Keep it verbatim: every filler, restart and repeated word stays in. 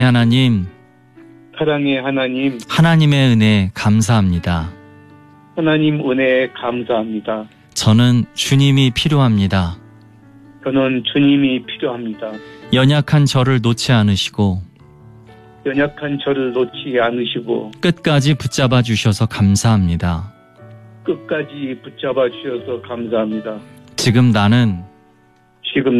하나님, 사랑의 하나님, 하나님의 은혜 감사합니다. 하나님 은혜에 감사합니다. 저는 주님이 필요합니다. 저는 주님이 필요합니다. 연약한 저를 놓지 않으시고 연약한 저를 놓지 않으시고 끝까지 붙잡아 주셔서 감사합니다. 끝까지 붙잡아 주셔서 감사합니다. 지금 나는 지금